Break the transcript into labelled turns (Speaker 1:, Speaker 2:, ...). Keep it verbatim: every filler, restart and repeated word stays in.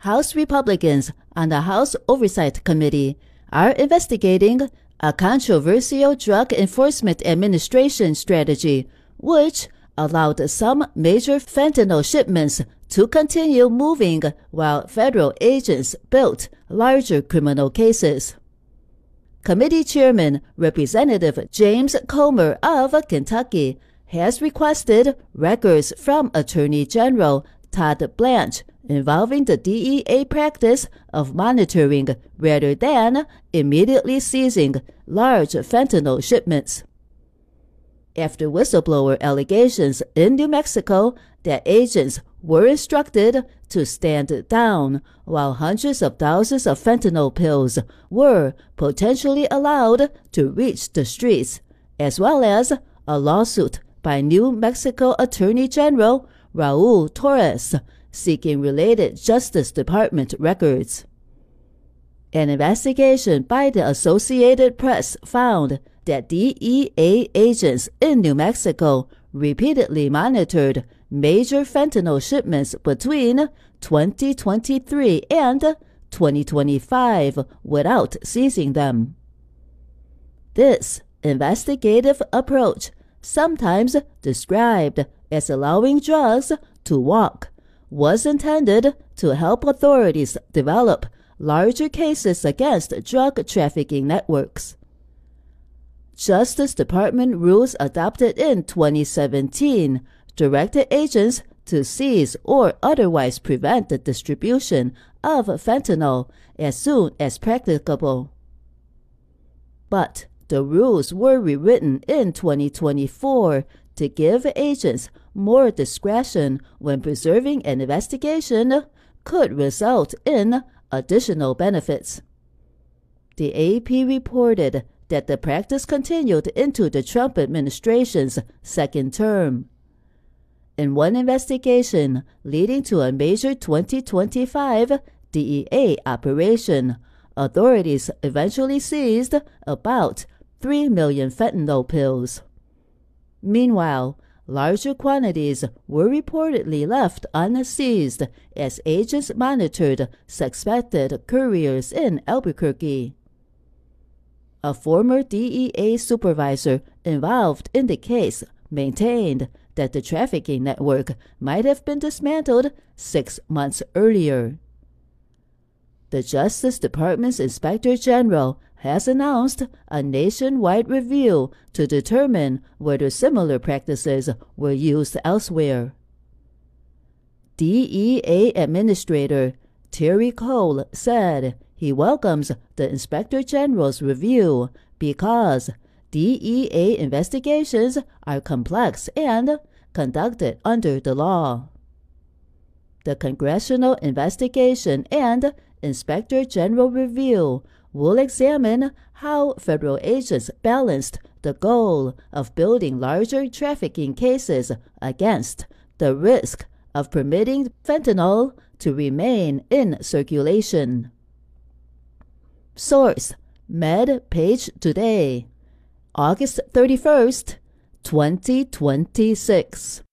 Speaker 1: House Republicans on the House Oversight Committee are investigating a controversial Drug Enforcement Administration strategy, which allowed some major fentanyl shipments to continue moving while federal agents built larger criminal cases. Committee Chairman Representative James Comer of Kentucky has requested records from Attorney General Todd Blanche involving the D E A practice of monitoring rather than immediately seizing large fentanyl shipments. After whistleblower allegations in New Mexico that agents were instructed to stand down while hundreds of thousands of fentanyl pills were potentially allowed to reach the streets, as well as a lawsuit by New Mexico Attorney General Raul Torres seeking related Justice Department records. An investigation by the Associated Press found that D E A agents in New Mexico repeatedly monitored major fentanyl shipments between twenty twenty-three and twenty twenty-five without seizing them. This investigative approach, sometimes described as allowing drugs to walk, was intended to help authorities develop larger cases against drug trafficking networks. Justice Department rules adopted in twenty seventeen directed agents to seize or otherwise prevent the distribution of fentanyl as soon as practicable. But the rules were rewritten in twenty twenty-four to give agents more discretion when preserving an investigation could result in additional benefits. The A P reported that the practice continued into the Trump administration's second term. In one investigation leading to a major twenty twenty-five D E A operation, authorities eventually seized about three million fentanyl pills. Meanwhile, larger quantities were reportedly left unseized as agents monitored suspected couriers in Albuquerque. A former D E A supervisor involved in the case maintained that the trafficking network might have been dismantled six months earlier. The Justice Department's Inspector General has announced a nationwide review to determine whether similar practices were used elsewhere. D E A Administrator Terry Cole said he welcomes the Inspector General's review because D E A investigations are complex and conducted under the law. The Congressional Investigation and Inspector General Review will examine how federal agents balanced the goal of building larger trafficking cases against the risk of permitting fentanyl to remain in circulation. Source: MedPage Today, August thirty-first, twenty twenty-six.